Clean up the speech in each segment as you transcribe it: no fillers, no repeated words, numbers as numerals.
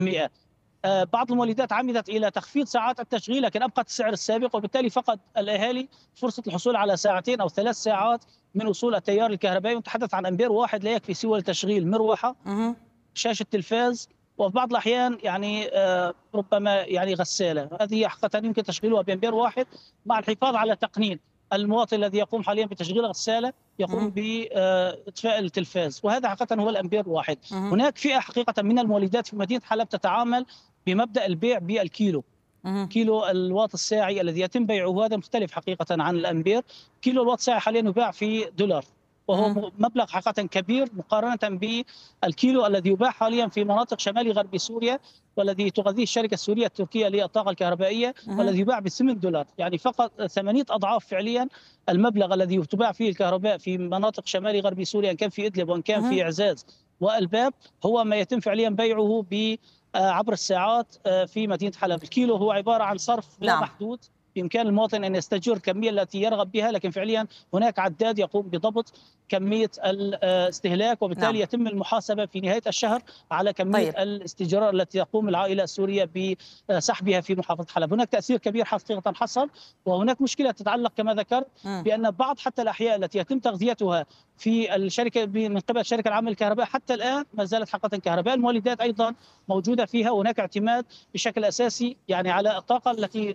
بعض المولدات عمدت إلى تخفيض ساعات التشغيل لكن أبقت السعر السابق، وبالتالي فقد الأهالي فرصة الحصول على ساعتين أو 3 ساعات من وصول التيار الكهربائي. ونتحدث عن أمبير واحد لا يكفي سوى لتشغيل مروحة، شاشة تلفاز، وفي بعض الأحيان يعني ربما يعني غسالة. هذه حقيقة يمكن تشغيلها بأمبير واحد مع الحفاظ على تقنين المواطن الذي يقوم حاليا بتشغيل غسالة يقوم بإطفاء التلفاز، وهذا حقيقة هو الأمبير واحد. هناك فئة حقيقة من المولدات في مدينة حلب تتعامل بمبدأ البيع بالكيلو. كيلو الواط الساعي الذي يتم بيعه هذا مختلف حقيقة عن الأمبير. كيلو الواط الساعي حاليا يباع في دولار، وهو مبلغ حقيقة كبير مقارنة بالكيلو الذي يباع حاليا في مناطق شمال غرب سوريا، والذي تغذيه الشركة السورية التركية للطاقة الكهربائية، والذي يباع ب8 دولار، يعني فقط 8 أضعاف فعليا المبلغ الذي تباع فيه الكهرباء في مناطق شمال غرب سوريا، إن كان في إدلب وإن كان في إعزاز والباب، هو ما يتم فعليا بيعه عبر الساعات في مدينة حلب. الكيلو هو عبارة عن صرف لا محدود، بإمكان المواطن أن يستأجر الكمية التي يرغب بها، لكن فعليا هناك عداد يقوم بضبط كمية الاستهلاك، وبالتالي يتم المحاسبة في نهاية الشهر على كمية الاستئجار التي تقوم العائلة السورية بسحبها في محافظة حلب. هناك تأثير كبير حقيقة حصل، وهناك مشكلة تتعلق كما ذكرت بأن بعض حتى الأحياء التي يتم تغذيتها في الشركة من قبل الشركة العامة للكهرباء حتى الآن ما زالت حقيقة كهرباء. المولدات أيضا موجودة فيها، وهناك اعتماد بشكل أساسي يعني على الطاقة التي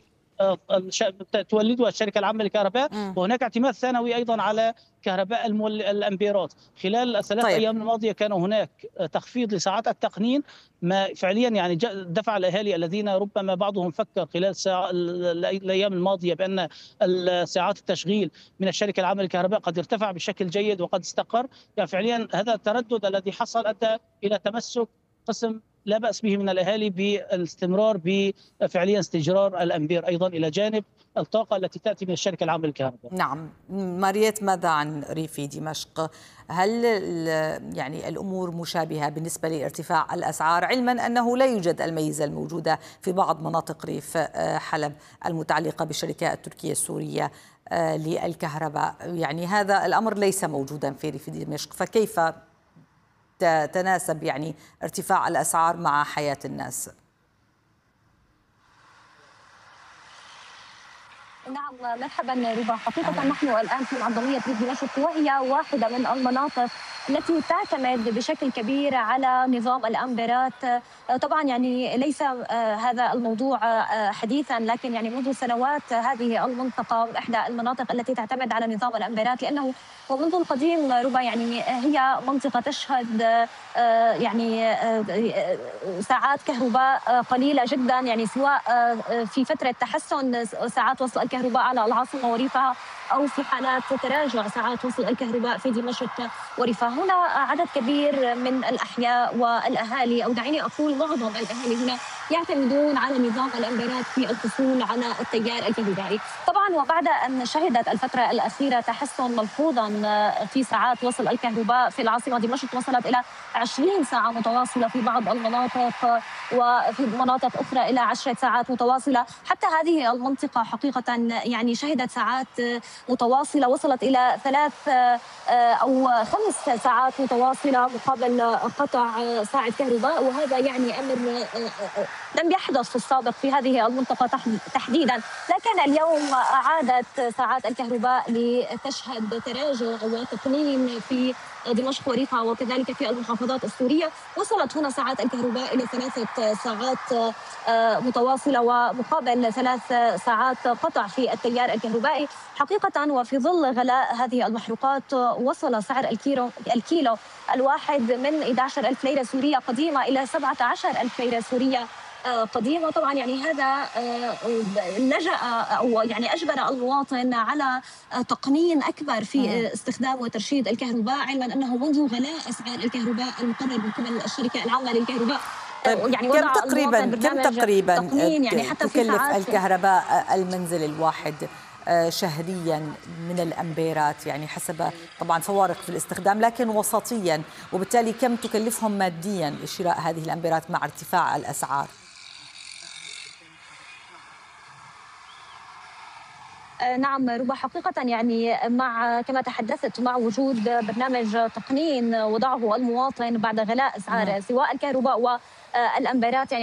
تولدها الشركة العامة للكهرباء، وهناك اعتماد ثانوي أيضا على كهرباء الأمبيرات. خلال الثلاث أيام الماضية كان هناك تخفيض لساعات التقنين، ما فعليا يعني دفع الأهالي الذين ربما بعضهم فكر خلال الأيام الماضية بأن ساعات التشغيل من الشركة العامة للكهرباء قد ارتفع بشكل جيد وقد استقر، يعني فعليا هذا التردد الذي حصل أدى إلى تمسك قسم لا بأس به من الأهالي بالاستمرار بفعليا استئجار الأمبير أيضا إلى جانب الطاقة التي تأتي من الشركة العامة للكهرباء. نعم. ماريت، ماذا عن ريف دمشق؟ هل يعني الأمور مشابهة بالنسبة لارتفاع الأسعار، علما أنه لا يوجد الميزة الموجودة في بعض مناطق ريف حلب المتعلقة بالشركة التركية السورية للكهرباء؟ يعني هذا الأمر ليس موجودا في ريف دمشق، فكيف تتناسب يعني ارتفاع الأسعار مع حياة الناس؟ نعم، مرحبا ربا. حقيقة نحن الآن في معظمية ريف دمشق، وهي واحدة من المناطق التي تعتمد بشكل كبير على نظام الأمبيرات. طبعا يعني ليس هذا الموضوع حديثا، لكن يعني منذ سنوات هذه المنطقة إحدى المناطق التي تعتمد على نظام الأمبيرات، لأنه ومنذ القديم ربا يعني هي منطقة تشهد يعني ساعات كهرباء قليلة جدا، يعني سواء في فترة تحسن ساعات وصل الكهرباء على العاصمة وريفها، أو في حالات تراجع ساعات وصل الكهرباء في دمشق وريفها. هنا عدد كبير من الأحياء والأهالي، أو دعيني أقول معظم الأهالي هنا يعتمدون على نظام الأمبيرات في الحصول على التيار الكهربائي. طبعا وبعد أن شهدت الفترة الأخيرة تحسن ملحوظا في ساعات وصل الكهرباء في العاصمة دمشق، وصلت إلى 20 ساعة متواصلة في بعض المناطق، وفي مناطق أخرى إلى 10 ساعات متواصلة. حتى هذه المنطقة حقيقة يعني شهدت ساعات متواصلة وصلت إلى 3 أو 5 ساعات متواصلة مقابل قطع ساعة كهرباء، وهذا يعني أمر لم يحدث في السابق في هذه المنطقة تحديدا. لكن اليوم عادت ساعات الكهرباء لتشهد تراجع وتقنين في دمشق وريفها وكذلك في المحافظات السورية. وصلت هنا ساعات الكهرباء إلى 3 ساعات متواصلة ومقابل 3 ساعات قطع في التيار الكهربائي. حقيقة وفي ظل غلاء هذه المحروقات وصل سعر الكيلو الواحد من 11,000 ليرة سورية قديمة إلى 17,000 ليرة سورية قديمة. طبعا يعني هذا لجأ أو يعني أجبر المواطن على تقنين أكبر في استخدام وترشيد الكهرباء، علما أنه منذ غلاء أسعار الكهرباء المقرر من قبل الشركة العامة للكهرباء يعني كم تقريبا يعني حتى تكلف الكهرباء المنزل الواحد شهريا من الأمبيرات، يعني حسب طبعا فوارق في الاستخدام لكن وسطيا، وبالتالي كم تكلفهم ماديا لشراء هذه الأمبيرات مع ارتفاع الأسعار؟ نعم ربا، حقيقة يعني مع كما تحدثت مع وجود برنامج تقنين وضعه المواطن بعد غلاء أسعار سواء الكهرباء والأمبيرات يعني